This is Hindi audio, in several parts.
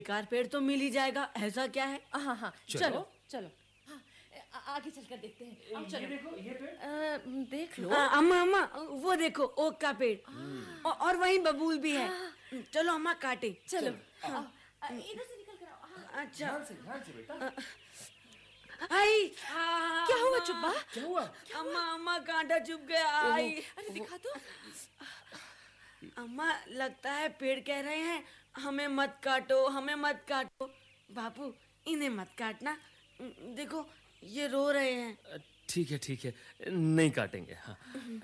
बेकार पेड़ तो मिल ही जाएगा, ऐसा क्या है? हाँ हाँ, चलो चलो। हाँ, आगे चलकर देखते हैं। आओ ये चलो। देखो, ये पेड़। देख लो। अम्मा अम्मा, वो देखो ओक का पेड़। और वहीं बबूल भी है। हाँ। चलो अम्मा काटे। चलो। हाँ। इधर से निकल कर आओ। हाँ। अच्छा। ध्यान से बेटा। आई क्या हुआ चुप्पा? क्या हुआ? अम्मा अम्मा कांटा चुभ गया। आई अरे दिखा तो। अम्मा, लगता है पेड़ कह रहे हैं हमें मत काटो, हमें मत काटो। बापू, इन्हें मत काटना। देखो ये रो रहे हैं। ठीक है, नहीं काटेंगे। हाँ।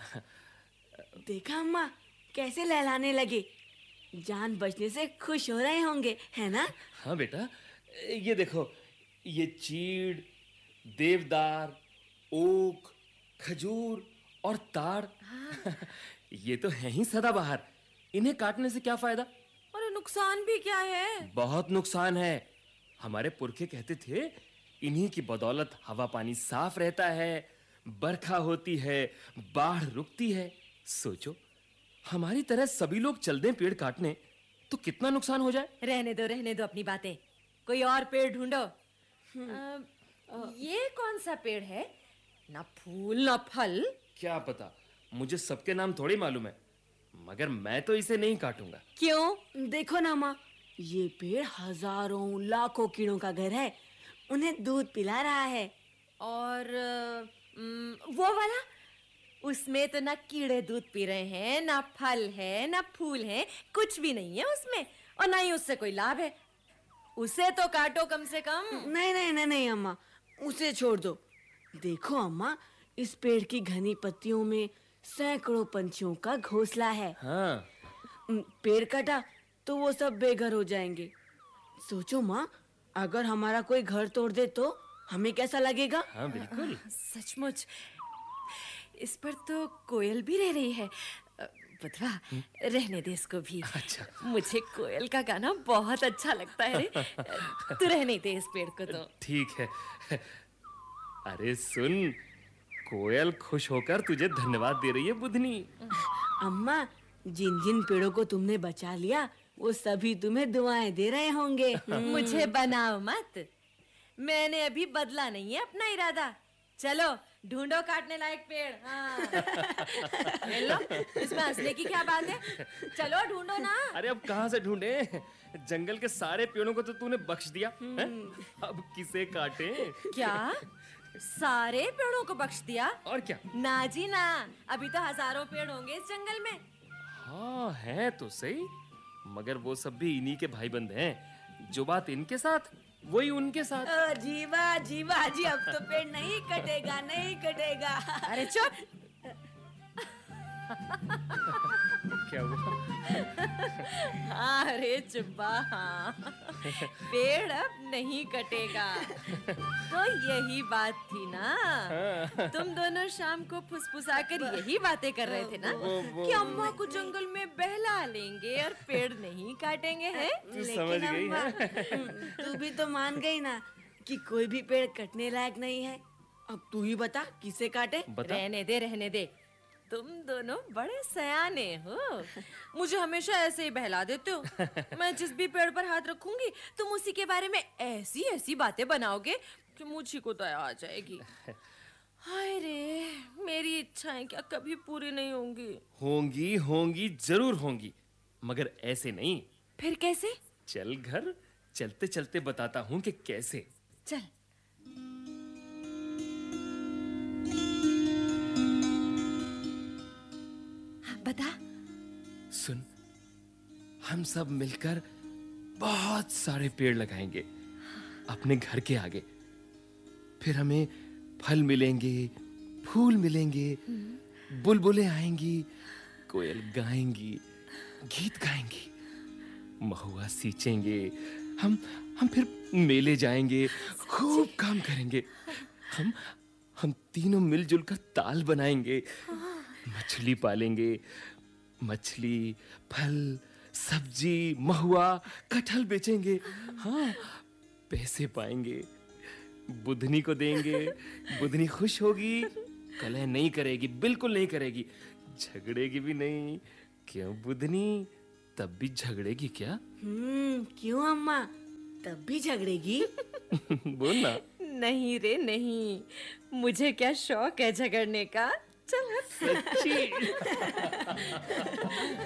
देखा अम्मा, कैसे लहलाने लगे। जान बचने से खुश हो रहे होंगे, है ना? हाँ बेटा, ये देखो, ये चीड़, देवदार, ओक, खजूर और ताड़। ये तो हैं ही सदाबहार। इन्हें काटने से क्या फायदा? अरे नुकसान भी क्या है? बहुत नुकसान है। हमारे पुरखे कहते थे, इन्हीं की बदौलत हवा पानी साफ रहता है, बरखा होती है, बाढ़ रुकती है। सोचो, हमारी तरह सभी लोग चल दें पेड़ काटने तो कितना नुकसान हो जाए। रहने दो अपनी बातें। कोई और पेड़ ढूंढो। ये कौन सा पेड़ है? ना फूल ना फल। क्या पता, मुझे सबके नाम थोड़ी मालूम है, मगर मैं तो इसे नहीं काटूंगा। क्यों? देखो ना माँ, ये पेड़ हजारों लाखों कीड़ों का घर है। उन्हें दूध पिला रहा है। और वो वाला, उसमें तो ना कीड़े दूध पी रहे हैं, ना फल है, ना फूल है, कुछ भी नहीं है उसमें, और ना ही उससे कोई लाभ है। उसे तो काटो कम से कम। नहीं नहीं नहीं नहीं अम्मा, उसे छोड़ दो। देखो अम्मा, इस पेड़ की घनी पत्तियों में सैकड़ों पंछियों का घोंसला है। हाँ। पेड़ कटा तो वो सब बेघर हो जाएंगे। सोचो माँ, अगर हमारा कोई घर तोड़ दे तो हमें कैसा लगेगा? हाँ बिल्कुल। सचमुच, इस पर तो कोयल भी रह रही है। बधवा, रहने दे इसको भी। अच्छा। मुझे कोयल का गाना बहुत अच्छा लगता है रे। तू रहने दे इस पेड़ को तो। ठीक है। अरे सुन, कोयल खुश होकर तुझे धन्यवाद दे रही है बुधनी। अम्मा, जिन जिन पेड़ों को तुमने बचा लिया वो सभी तुम्हें दुआएं दे रहे होंगे। मुझे बनाओ मत, मैंने अभी बदला नहीं है अपना इरादा। चलो ढूंढो काटने लायक पेड़। हाँ। ले लो, इसमें हंसने की क्या बात है? चलो ढूंढो ना। अरे अब कहाँ से ढूंढे? जंगल के सारे पेड़ों को तो तूने बख्श दिया है? अब किसे काटे? क्या सारे पेड़ों को बख्श दिया? और क्या? ना जी ना, अभी तो हजारों पेड़ होंगे इस जंगल में। हाँ है तो सही, मगर वो सब भी इन्हीं के भाई बंद हैं। जो बात इनके साथ, वही उनके साथ। जीवा जीवा जी, अब तो पेड़ नहीं कटेगा, नहीं कटेगा। अरे चुप। क्या हुआ? हाँ अरे चुप्पा, हाँ। पेड़ अब नहीं कटेगा। तो यही बात थी ना, तुम दोनों शाम को फुसफुसाकर यही बातें कर रहे थे ना कि अम्मा को जंगल में बहला लेंगे और पेड़ नहीं काटेंगे, हैं? तू समझ गई अम्मा, है? तू भी तो मान गई ना कि कोई भी पेड़ कटने लायक नहीं है। अब तू ही बता किसे काटे? बता। रहने दे। तुम दोनों बड़े सयाने हो, मुझे हमेशा ऐसे ही बहला देते हो। मैं जिस भी पेड़ पर हाथ रखूंगी तुम उसी के बारे में ऐसी ऐसी बातें बनाओगे कि मुझी को दया आ जाएगी। हाय रे, मेरी इच्छाएं क्या कभी पूरी नहीं होंगी? होंगी होंगी, जरूर होंगी, मगर ऐसे नहीं। फिर कैसे? चल घर, चलते चलते बताता हूँ कि कैसे। चल। बता। सुन, हम सब मिलकर बहुत सारे पेड़ लगाएंगे अपने घर के आगे। फिर हमें फल मिलेंगे, फूल मिलेंगे, बुलबुलें आएंगी, कोयल गाएंगी, गीत गाएंगी, महुआ सींचेंगे। हम फिर मेले जाएंगे, खूब काम करेंगे। हम तीनों मिलजुल कर ताल बनाएंगे, मछली पालेंगे। मछली, फल, सब्जी, महुआ, कटहल बेचेंगे। हाँ, पैसे पाएंगे, बुधनी को देंगे। बुधनी खुश होगी, कलह नहीं करेगी, बिल्कुल नहीं करेगी, झगड़ेगी भी नहीं। क्यों बुधनी, तब भी झगड़ेगी क्या? क्यों अम्मा? तब भी झगड़ेगी? बोल ना। नहीं रे नहीं, मुझे क्या शौक है झगड़ने का। चल हट। सच्ची।